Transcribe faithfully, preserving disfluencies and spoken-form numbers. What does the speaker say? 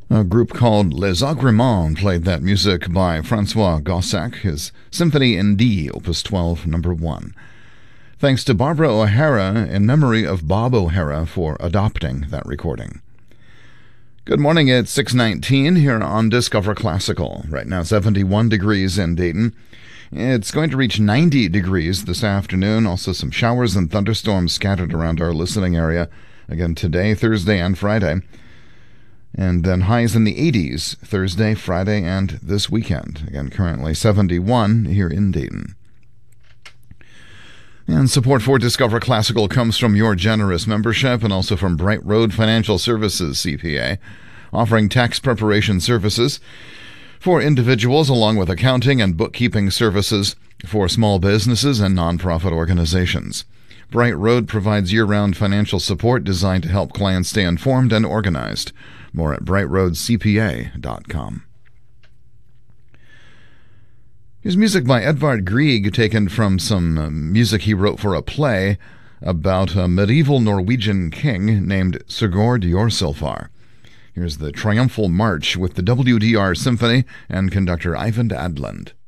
A group called Les Agréments played that music by Francois Gossack, his Symphony in D, Opus twelve, number one. Thanks to Barbara O'Hara in memory of Bob O'Hara for adopting that recording. Good morning, it's six nineteen here on Discover Classical. Right now seventy-one degrees in Dayton. It's going to reach ninety degrees this afternoon. Also some showers and thunderstorms scattered around our listening area. Again today, Thursday, and Friday. And then highs in the eighties Thursday, Friday, and this weekend. Again, currently seventy-one here in Dayton. And support for Discover Classical comes from your generous membership and also from Bright Road Financial Services, C P A, offering tax preparation services for individuals along with accounting and bookkeeping services for small businesses and nonprofit organizations. Bright Road provides year-round financial support designed to help clients stay informed and organized. More at bright road c p a dot com. Here's music by Edvard Grieg taken from some uh, music he wrote for a play about a medieval Norwegian king named Sigurd Jorsalfar. Here's the Triumphal March with the W D R Symphony and conductor Ivan Adland.